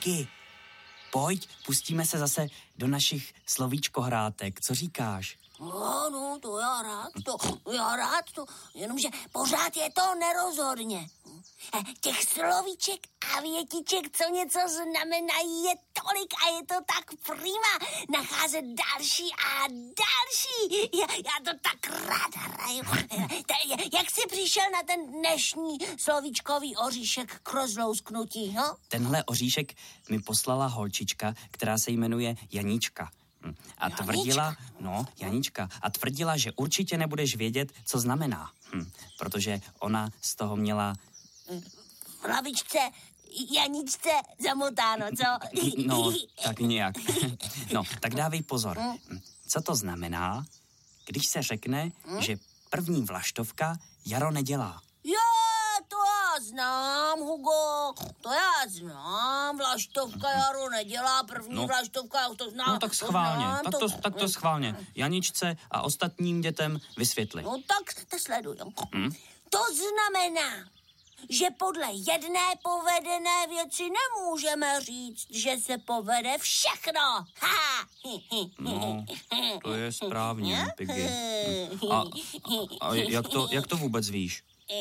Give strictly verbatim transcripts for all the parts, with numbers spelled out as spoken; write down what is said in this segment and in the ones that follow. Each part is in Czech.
Piggy, pojď, pustíme se zase do našich slovíčkohrátek. Co říkáš? No, no, to já rád, to já rád, to, jenomže pořád je to nerozhodně. Těch slovíček a větiček, co něco znamenají, je tolik a je to tak prima nacházet další a další. Já, já to tak rád hraju. Jak jsi přišel na ten dnešní slovíčkový oříšek k rozlousknutí, no? Tenhle oříšek mi poslala holčička, která se jmenuje Janíčka. A tvrdila, no, Janíčka, a tvrdila, že určitě nebudeš vědět, co znamená. Hm, protože ona z toho měla... V hlavičce Janíčce zamotáno, co? No, tak nějak. No, tak dávej pozor. Co to znamená, když se řekne, že první vlaštovka jaro nedělá? Jo, to já znám, Hugo, to já znám, vlaštovka jaro nedělá, první no. vlaštovka, já to znám. No tak schválně, to znám, tak, to, tak to schválně. Janičce a ostatním dětem vysvětli. No tak to sleduj. Hmm? To znamená, že podle jedné povedené věci nemůžeme říct, že se povede všechno. Ha! No, to je správně, Piggy. A, a jak, to, jak to vůbec víš?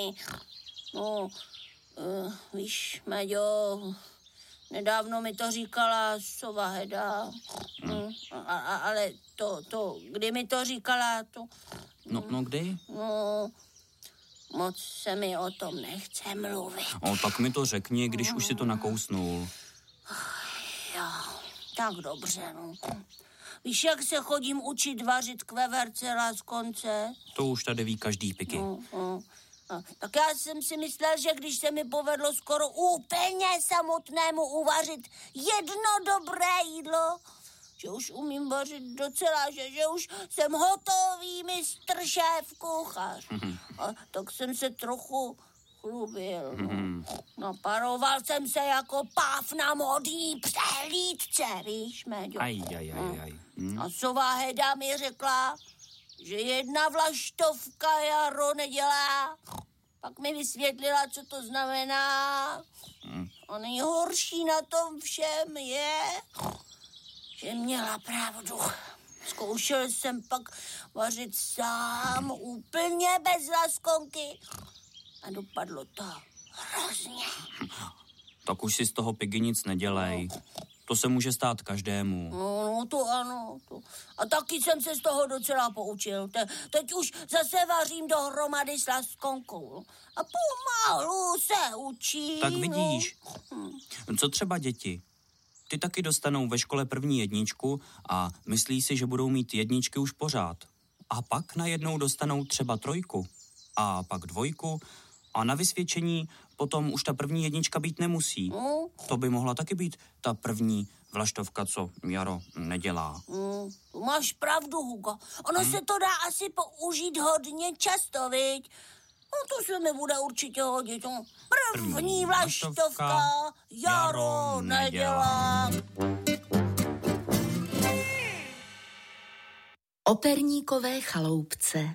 No, uh, víš, Maďo, nedávno mi to říkala sova Heda, hmm. a, a, ale to, to, kdy mi to říkala, to... No, no kdy? No, moc se mi o tom nechce mluvit. O, tak mi to řekni, když už si to nakousnul. Jo, tak dobře, no. Víš, jak se chodím učit vařit k veverce láskonce? To už tady ví každý, Piggy. No, no. No, tak já jsem si myslel, že když se mi povedlo skoro úplně samotnému uvařit jedno dobré jídlo, že už umím vařit docela, že, že už jsem hotový mistr šéf kuchař. Mm-hmm. A tak jsem se trochu chlubil. Mm-hmm. Naparoval jsem se jako páv na modní přehlídce, víš, Méďo. Aj, aj, aj, aj. Mm. A sova Heda mi řekla, že jedna vlaštovka jaro nedělá. Pak mi vysvětlila, co to znamená. Mm. A nejhorší na tom všem je, že měla pravdu. Zkoušel jsem pak vařit sám, úplně bez laskonky. A dopadlo to hrozně. Tak už si z toho, Piggy, nic nedělej. No. To se může stát každému. No, no to ano. To. A taky jsem se z toho docela poučil. Te, teď už zase vařím dohromady s laskonkou. A pomalu se učím. Tak vidíš. No. Co třeba děti? Ty taky dostanou ve škole první jedničku a myslí si, že budou mít jedničky už pořád. A pak najednou dostanou třeba trojku. A pak dvojku. A na vysvědčení potom už ta první jednička být nemusí. Mm. To by mohla taky být ta první vlaštovka, co jaro nedělá. Mm. Máš pravdu, Hugo. Ono mm. se to dá asi použít hodně často, viď? No to se mi bude určitě hodit. První, první vlaštovka jaro nedělá. O perníkové chaloupce.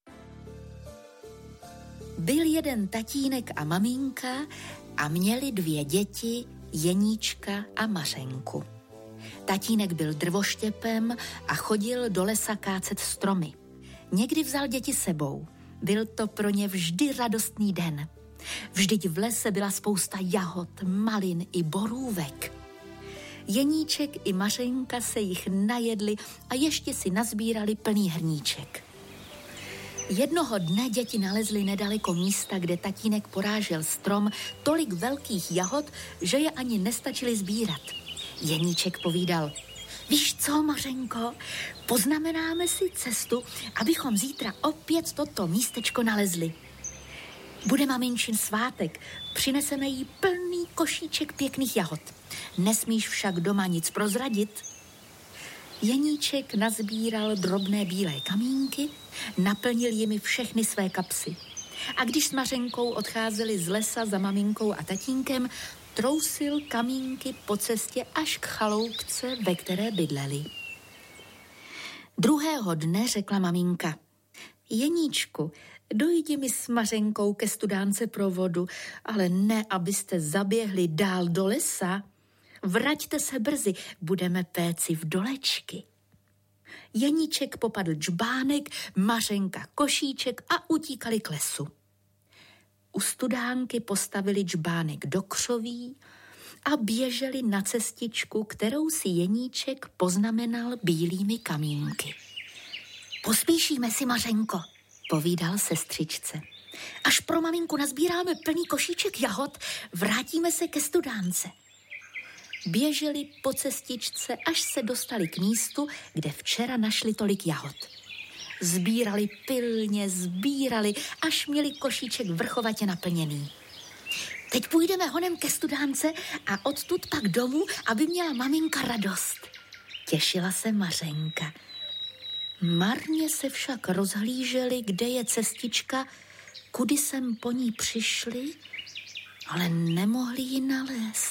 Byl jeden tatínek a maminka a měli dvě děti, Jeníčka a Mařenku. Tatínek byl drvoštěpem a chodil do lesa kácet stromy. Někdy vzal děti sebou. Byl to pro ně vždy radostný den. Vždyť v lese byla spousta jahod, malin i borůvek. Jeníček i Mařenka se jich najedli a ještě si nazbírali plný hrníček. Jednoho dne děti nalezly nedaleko místa, kde tatínek porážel strom, tolik velkých jahod, že je ani nestačili sbírat. Jeníček povídal: víš co, Mařenko, poznamenáme si cestu, abychom zítra opět toto místečko nalezli. Bude maminčin svátek, přineseme jí plný košíček pěkných jahod. Nesmíš však doma nic prozradit. Jeníček nazbíral drobné bílé kamínky, naplnil jimi všechny své kapsy. A když s Mařenkou odcházeli z lesa za maminkou a tatínkem, trousil kamínky po cestě až k chaloupce, ve které bydleli. Druhého dne řekla maminka: Jeníčku, dojdi mi s Mařenkou ke studánce pro vodu, ale ne, abyste zaběhli dál do lesa. Vraťte se brzy, budeme péci v dolečky. Jeníček popadl džbánek, Mařenka košíček a utíkali k lesu. U studánky postavili džbánek do křoví a běželi na cestičku, kterou si Jeníček poznamenal bílými kamínky. Pospíšíme si, Mařenko, povídal sestřičce. Až pro maminku nazbíráme plný košíček jahod, vrátíme se ke studánce. Běželi po cestičce, až se dostali k místu, kde včera našli tolik jahod. Zbírali pilně, zbírali, až měli košíček vrchovatě naplněný. Teď půjdeme honem ke studánce a odtud pak domů, aby měla maminka radost. Těšila se Mařenka. Marně se však rozhlíželi, kde je cestička, kudy sem po ní přišli, ale nemohli ji nalézt.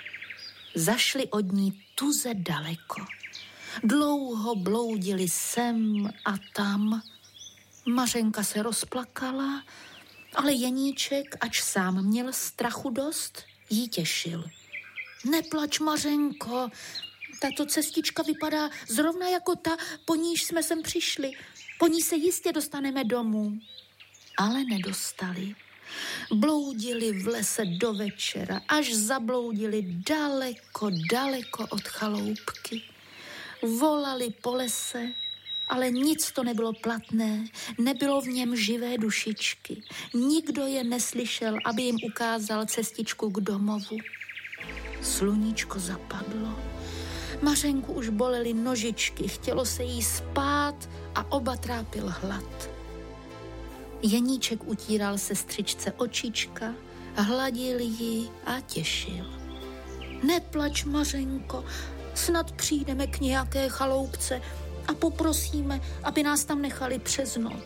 Zašli od ní tuze daleko. Dlouho bloudili sem a tam. Mařenka se rozplakala, ale Jeníček, ač sám měl strachu dost, jí těšil. Neplač, Mařenko, tato cestička vypadá zrovna jako ta, po níž jsme sem přišli. Po ní se jistě dostaneme domů. Ale nedostali. Bloudili v lese do večera, až zabloudili daleko, daleko od chaloupky. Volali po lese, ale nic to nebylo platné, nebylo v něm živé dušičky. Nikdo je neslyšel, aby jim ukázal cestičku k domovu. Sluníčko zapadlo. Mařenku už bolely nožičky, chtělo se jí spát a oba trápil hlad. Jeníček utíral sestřičce očička, hladil ji a těšil. Neplač, Mařenko, snad přijdeme k nějaké chaloupce a poprosíme, aby nás tam nechali přes noc.